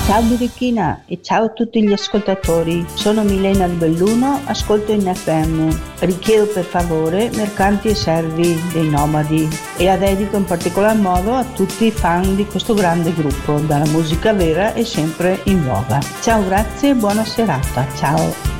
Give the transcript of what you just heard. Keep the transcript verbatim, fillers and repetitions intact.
Ciao Birichina e ciao a tutti gli ascoltatori, sono Milena di Belluno, ascolto in F M. Richiedo per favore Mercanti e Servi dei Nomadi e la dedico in particolar modo a tutti i fan di questo grande gruppo, dalla musica vera e sempre in voga. Ciao, grazie e buona serata, ciao!